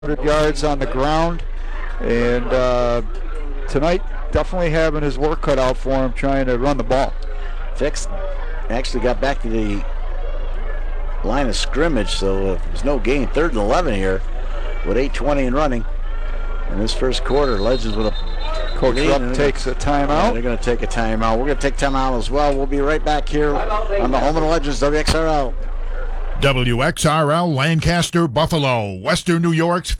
100 yards on the ground, and tonight definitely having his work cut out for him trying to run the ball. Fix actually got back to the line of scrimmage, so there's no gain. 3rd and 11 here with 8:20 and running. In this first quarter, Legends with a Coach lead, Rupp takes a timeout. Yeah, they're going to take a timeout. We're going to take timeout as well. We'll be right back here on the home of the Legends, WXRL. WXRL Lancaster, Buffalo, Western New York's